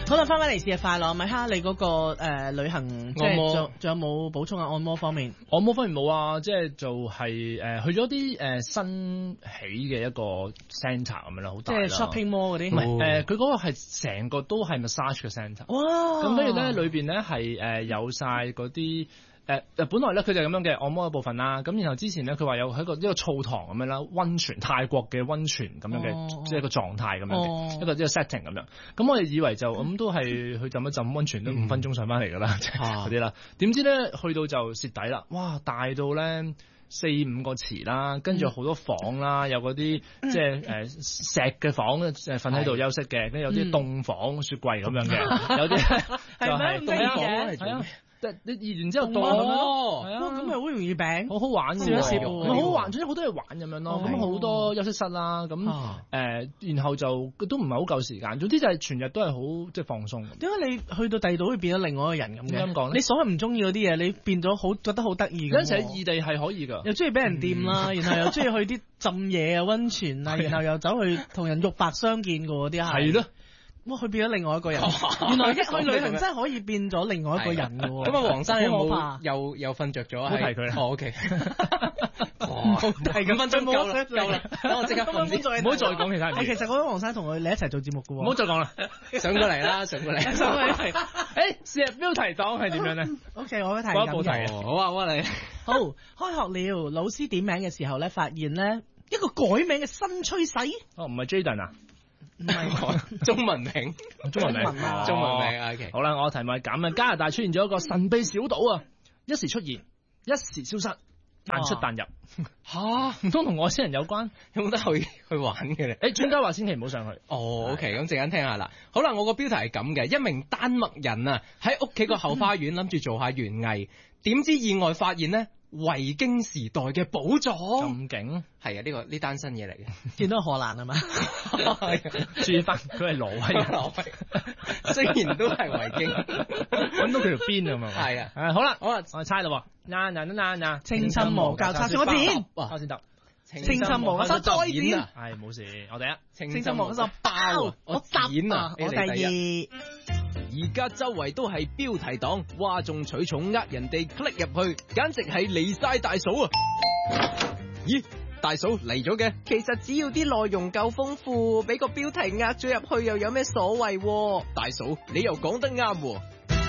好啦，翻返嚟節日快樂，米哈，你嗰個旅行即係仲有冇補充啊？按摩方面， 按摩方面冇啊，即係就係去咗啲新起嘅一個 centre 咁樣啦，好大啦。 即係 shopping mall 嗰啲， 唔係佢嗰個係成個都係 massage 嘅 centre。 哇！ 咁跟住咧裏邊咧係有晒嗰啲。本來咧佢就係咁樣嘅按摩嘅部分啦，咁然後之前咧佢話有喺一個澡堂咁樣啦，溫泉泰國嘅溫泉咁樣嘅，即係一個狀態咁樣嘅，一個 setting 咁樣。咁我哋以為就咁都係去浸一浸溫泉都5分鐘上翻嚟㗎啦，即係嗰啲啦。點知咧去到就蝕底啦，哇！大到咧4-5個池啦，跟住好多房啦，有嗰啲即係石嘅房瞓喺度休息嘅，跟住有啲凍房雪櫃咁樣嘅，有啲就係凍房係啊。你熱完之後凍咁咯，係啊，咁咪好容易病，好好玩嘅喎，好好玩，總之好多嘢玩咁樣咯。咁好多休息室啦，咁然後就都唔係好夠時間。總之就係全日都係好即係放鬆。點解你去到第二度會變咗另外一個人咁嘅？點講咧？你所謂唔中意嗰啲嘢，你變咗好覺得好得意。有陣時喺異地係可以㗎，又中意俾人掂啦，然後又中意去啲浸嘢啊、溫泉啊，然後又走去同人肉白相見嘅嗰啲係咯。哇！佢變咗另外一個人，原來去旅行真係可以變咗另外一個人嘅喎。咁啊，黃生有冇又瞓着咗？唔好提佢啦。哦，OK。係5分鐘夠啦，夠啦。等我即刻瞓先，唔好再講其他嘢。其實嗰位黃生同你一齊做節目嘅喎。唔好再講啦，上過嚟啦，上過嚟。試下標題黨係點樣咧 ？OK， 我嘅題咁嘅。好啊，好啊，你。好，開學了，老師點名嘅時候咧，發現咧一個改名嘅新趨勢。哦，唔係 Jaden 啊？唔係中文名，中文名，OK。好啦，我嘅題目係咁啊，加拿大出現咗一個神秘小島啊，一時出現，一時消失，彈出彈入。吓，唔通同外星人有關？有冇得去玩嘅咧？專家話千祈唔好上去。哦 ，OK，咁陣間聽下啦。好啦，我個標題係咁嘅，一名丹麥人啊喺屋企個後花園諗住做下園藝，點知意外發現呢。維京時代嘅寶藏咁勁，係啊，呢單新嘢嚟嘅。見到荷蘭啊嘛，注意翻佢係挪威，雖然都係維京，揾到佢條邊啊嘛。係啊，好啦，我猜啦，嗱，青春無教叉燒我剪，哇，先得，青春無教再剪，係冇事，我第一，青春無教爆，我剪啊，我第二。而家周圍都係標題黨，嘩眾取寵呃人哋 click 入去，簡直係離晒大嫂啊！咦，大嫂嚟咗嘅？其實只要啲內容夠豐富，俾個標題呃咗入去又有咩所謂？大嫂，你又講得啱喎。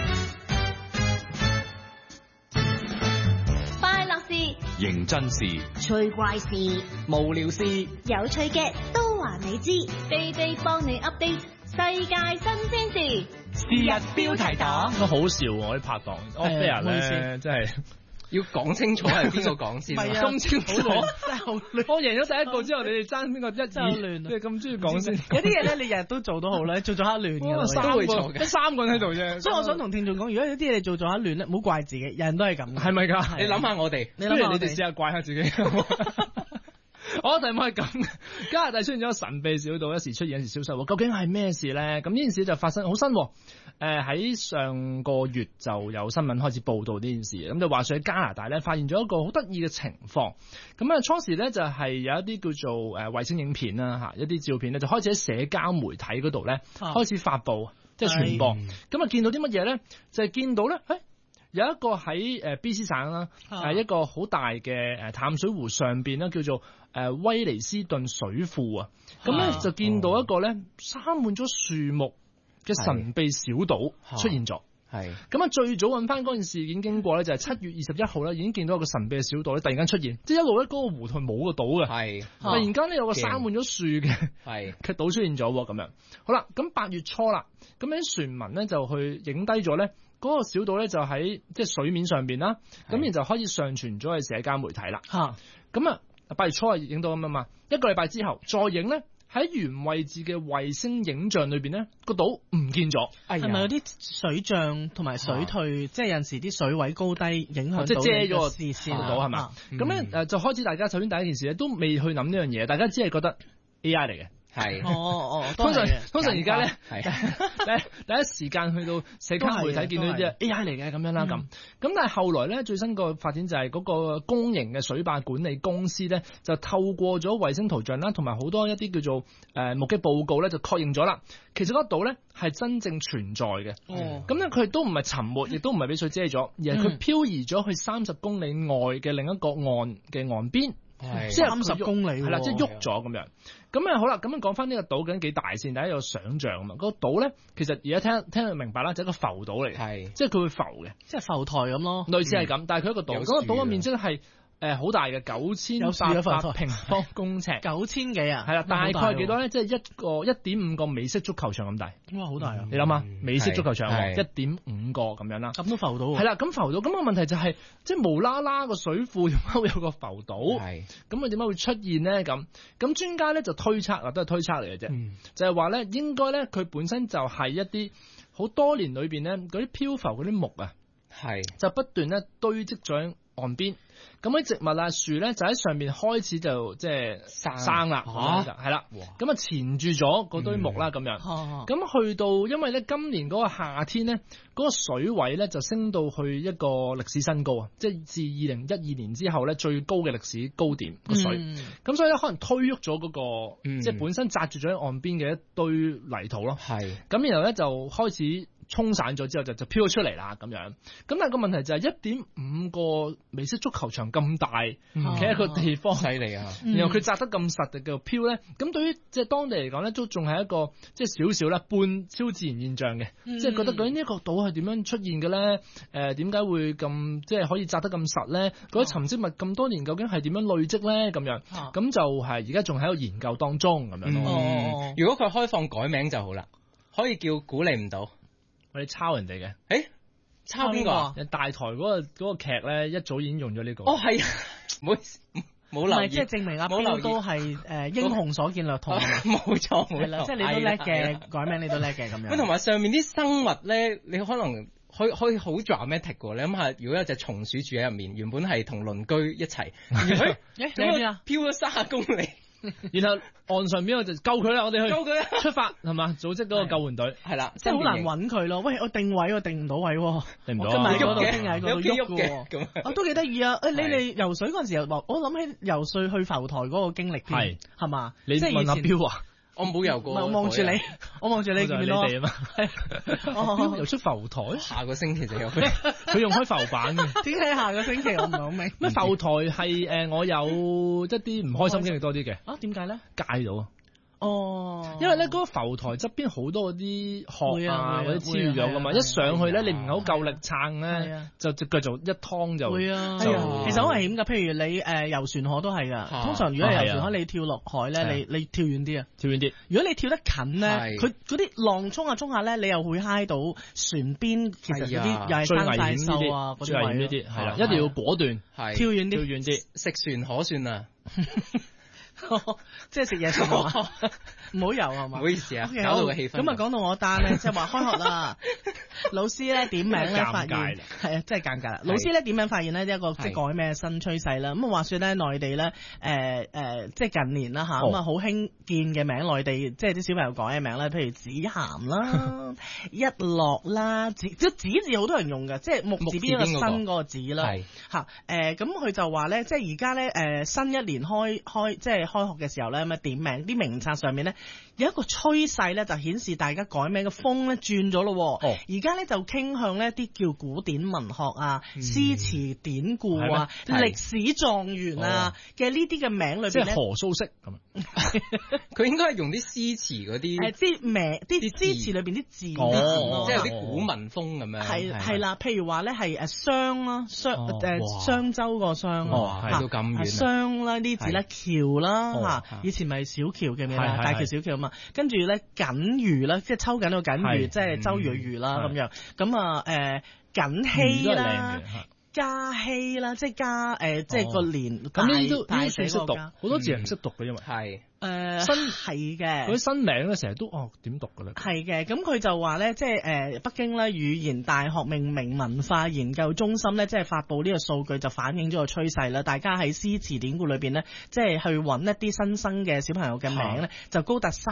快樂事、 認真事、 趣怪事、 無聊事、 有趣嘅都話你知，地地幫你 update 世界新鮮事。 是日標題黨， 都好笑喎！我啲拍檔 Off-air 咧，真係要講清楚係邊個講先。咁清楚，真係好亂。我贏咗第一個之後，你哋爭邊個一亂？你哋咁中意講先。有啲嘢咧，你日日都做到好咧，做咗一亂嘅，都會錯嘅。得3個人喺度啫。所以我想同聽眾講，如果有啲嘢你做咗一亂咧，唔好怪自己，人人都係咁。係咪㗎？你諗下我哋，不如你哋試下怪下自己。我題目係咁，加拿大出現咗神秘小島，一時出現一時消失，究竟係咩事咧？咁呢件事就發生好新，喺上個月就有新聞開始報道呢件事，咁就話說喺加拿大咧發現咗一個好得意嘅情況，咁啊初時咧就係有一啲叫做衛星影片啦吓，一啲照片咧就開始喺社交媒體嗰度咧開始發布，即係傳播，咁啊見到啲乜嘢咧？就係見到咧，有一個喺BC 省啦，一個好大嘅淡水湖上邊咧，叫做威尼斯頓水庫啊，咁咧就見到一個咧生滿咗樹木嘅神秘小島出現咗。係咁啊！最早揾翻嗰件事件經過咧，就係7月21號咧，已經見到一個神秘嘅小島咧，突然間出現，即係一路咧嗰個湖同冇個島嘅，係突然間咧有個生滿咗樹嘅係嘅島出現咗咁樣。好啦，咁8月初啦，咁啲船民咧就去影低咗咧。嗰個小島咧就喺即係水面上邊啦，咁然就開始上傳咗去社交媒體啦。咁啊8月初啊影到咁啊嘛，一個禮拜之後再影咧，喺原位置嘅衛星影像裏邊咧個島唔見咗。係咪有啲水漲同埋水退，即係有陣時啲水位高低影響，即係遮咗個視線島係嘛？咁咧就開始大家首先第一件事咧都未去諗呢樣嘢，大家只係覺得 AI 嚟嘅。 係通常而家咧第一時間去到社交媒體見到啲 AI 嚟嘅咁樣啦咁但係後來咧最新個發展就係嗰個公營嘅水壩管理公司咧就透過咗衛星圖像啦同埋好多一啲叫做目擊報告咧就確認咗啦，其實嗰個島咧係真正存在嘅。咁咧佢都唔係沉沒，亦都唔係俾水遮咗，而係佢漂移咗去30公里外嘅另一個岸嘅岸邊。即係 30公里， 係啦，即係喐咗咁樣。咁好啦，咁樣講翻呢個島究竟幾大先？大家有想像啊嘛。個島咧，其實而家聽到明白啦，就係一個浮島嚟嘅，即係佢會浮嘅， 即係浮台咁咯， 類似係咁。但係佢一個島，嗰個島嘅面積係好大嘅，9800平方公尺 ，9000幾啊？ 係啦，大概係幾多咧？即係1.5個美式足球場咁大。 哇，好大啊！ 你諗下，美式足球場1.5個咁樣啦。 咁都浮到。 係啦，咁浮到，咁個問題就係，即係無啦啦個水庫點解會有個浮島？咁佢點解會出現咧？咁專家咧就推測啦，都係推測嚟嘅啫。就係話咧，應該咧佢本身就係一啲好多年裏邊咧嗰啲漂浮嗰啲木啊，就不斷咧堆積咗喺岸邊。咁啲植物啊樹咧就喺上面開始就即係生啦，係啦，咁纏住咗嗰堆木啦咁樣。咁去到因為咧今年嗰個夏天咧嗰個水位咧就升到去一個歷史新高啊！即係自2012年之後咧最高嘅歷史高點個水。咁所以咧可能推喐咗嗰個即係本身紮住咗喺岸邊嘅一堆泥土咯。咁然後咧就開始沖散咗之後就飄咗出嚟啦咁樣。咁但係個問題就係1.5個美式足球場咁大，企喺個地方犀利啊！ 然後佢紮得咁實地繼續飄咧，咁對於即係當地嚟講咧，都仲係一個即係少少啦半超自然現象嘅，即係覺得究竟呢個島係點樣出現嘅咧？點解會咁即係可以紮得咁實咧？嗰啲沉積物咁多年究竟係點樣累積咧？咁樣咁就係而家仲喺度研究當中咁樣咯。 如果佢開放改名就好啦，可以叫估你唔到。 我哋抄人哋嘅， 抄邊個啊？ 大台嗰個劇咧，一早已經用咗呢個。 係啊，唔好意思，冇留意。 即係證明阿標都係英雄所見略同。 冇錯， 係啦，即係你都叻嘅，改名你都叻嘅咁樣。 同埋上面啲生物咧，你可能可以好 dramatic 喎。你諗下，如果有隻松鼠住喺入面，原本係同鄰居一齊， 點啊？ 飄咗30公里。 然後岸上邊我就救佢啦，我哋去救佢出發係嘛，組織嗰個救援隊係啦， 即係好難揾佢咯。喂，我定位我定唔到位， 定唔到。 今日喺嗰度，聽日喺嗰度喐嘅，咁我都幾得意啊！你哋游水嗰陣時又話，我諗起游水去浮台嗰個經歷添，係嘛？ 你問阿標啊？ 我冇游過。 我望住你，我望住你見到你哋啊嘛。游出浮台， 下個星期就有佢用開浮板嘅。 點解下個星期我唔係好明？ 咩浮台係我有一啲唔開心經歷多啲嘅。 點解咧？ 戒咗。因為咧嗰個浮台側邊好多嗰啲殼啊嗰啲黐住咗噶嘛，一上去咧你唔係好夠力撐咧，就隻腳就一劏就會啊。 其實好危險噶，譬如你遊船河都係噶。通常如果係遊船河，你跳落海咧，你跳遠啲啊，跳遠啲。如果你跳得近咧，佢嗰啲浪衝下衝下咧，你又會揩到船邊，其實嗰啲又係生晒鏽啊嗰啲位呢啲係啦，一定要果斷，跳遠啲，跳遠啲， 食船河算啦。 即係食嘢算嘛，唔好游係嘛？ 唔好意思啊，搞到個氣氛。 咁啊講到我單咧，即係話開學啦，老師咧點名咧發現係啊，真係尷尬啦。老師咧點名發現呢一個即係改名嘅新趨勢啦。咁啊話說咧內地咧即係近年啦嚇，咁啊好興見嘅名，內地即係啲小朋友改嘅名咧，譬如子涵啦、一樂啦，子字好多人用㗎，即係木字邊一個新嗰個字啦嚇。咁佢就話咧，即係而家咧新一年開即係開學嘅時候咧，咁啊點名啲名冊上面咧有一個趨勢咧，就顯示大家改名嘅風咧轉咗咯。而家咧就傾向呢啲叫古典文學啊、詩詞典故啊、歷史狀元啊嘅呢啲嘅名裏邊咧， 即係何蘇軾咁。 佢應該係用啲詩詞嗰啲啲名啲詩詞裏邊啲字，即係有啲古文風咁樣。 係啦，譬如話咧係商啦，商周個商到咁遠。 商啦呢啲字咧，橋啦嚇，以前咪小橋嘅咩啦，大橋小橋啊嘛。跟住咧緊魚啦，即係抽緊個緊魚，即係周瑜嘅魚啦咁樣。咁啊緊稀啦。嘉熙啦，即係嘉即係個年，咁呢啲都算識讀，好多字係唔識讀嘅，因為係係嘅， 嗰啲新名咧成日都點讀㗎咧？ 係嘅，咁佢就話咧，即係北京咧語言大學命名文化研究中心咧，即係發布呢個數據就反映咗個趨勢啦。大家喺詩詞典故裏邊咧，即係去揾一啲新生嘅小朋友嘅名咧，就高達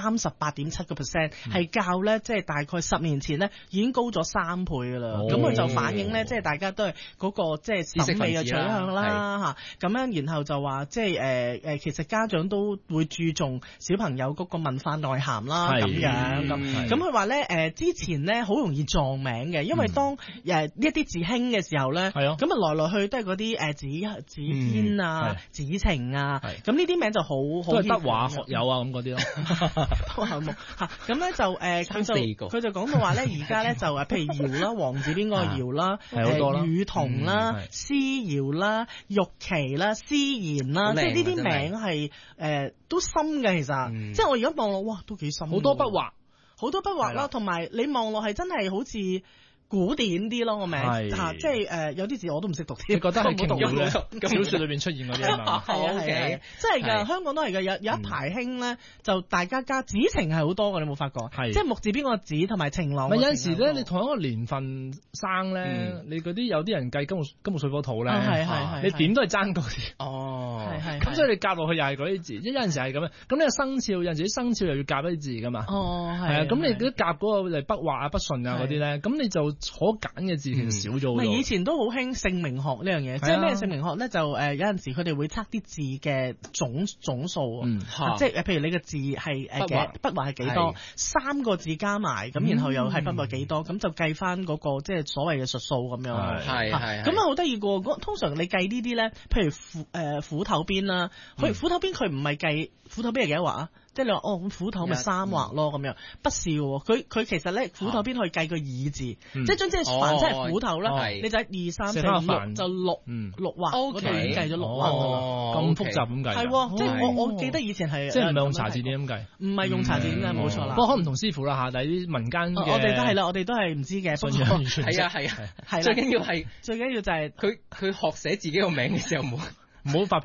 38.7%，係較咧即係大概10年前咧已經高咗3倍㗎啦。咁佢就反映咧，即係大家都係嗰個即係審美嘅取向啦嚇。咁樣然後就話即係其實家長都會注重小朋友嗰個文化內涵啦，咁樣咁佢話咧之前咧好容易撞名嘅，因為當呢一啲字興嘅時候咧，咁啊來來去都係嗰啲子天啊、子晴啊，咁呢啲名就好都係德華學友啊咁嗰啲咯， 都係冇嚇。咁咧就佢就講到話咧，而家咧就譬如姚啦，王字邊個姚啦，雨桐啦、思瑤啦、玉琪啦、思妍啦，即係呢啲名係都深嘅，其實，即係我而家望落，哇，都幾深， 好多筆畫， 好多筆畫啦，同埋你望落係真係好似古典啲咯，個名即係有啲字我都唔識讀添。 你覺得係勁嘅？小説裏邊出現嗰啲啊嘛， 係真係㗎，香港都係㗎，有一排興咧，就大家加子晴係好多㗎，你冇發覺？即係木字邊個子同埋晴朗。 有陣時咧，你同一個年份生咧，你嗰啲有啲人計金木水火土咧，你點都係爭嗰啲。咁所以你夾落去又係嗰啲字，有陣時係咁樣。咁你個生肖有陣時啲生肖又要夾一啲字㗎嘛。係啊，咁你嗰啲夾嗰個嚟筆畫啊、筆順啊嗰啲咧，咁你就可揀嘅字其實少咗好多。 以前都好興姓名學呢樣嘢，即係咩姓名學咧？就有陣時佢哋會測啲字嘅總數，即係譬如你嘅字係筆畫係幾多，3個字加埋咁，然後又係筆畫幾多，咁就計翻嗰個即係所謂嘅術數咁樣。係咁啊，好得意㗎。通常你計呢啲咧，譬如斧頭邊啦，斧頭邊佢唔係計斧頭邊係幾多畫啊？即係你話咁斧頭咪3畫咯咁樣，不是喎。佢其實咧斧頭邊可以計個二字，即係將即係凡即係斧頭啦，你就1、2、3、4、5、6就6畫，嗰度已經計咗6畫咁複雜咁計。 係，即係我記得以前係即係唔係用查字典咁計？ 唔係用查字典嘅，冇錯啦。 不過可能唔同師傅啦嚇，但係啲民間嘅我哋都係啦，我哋都係唔知嘅。 係啊，最緊要就係佢佢學寫自己個名嘅時候唔好發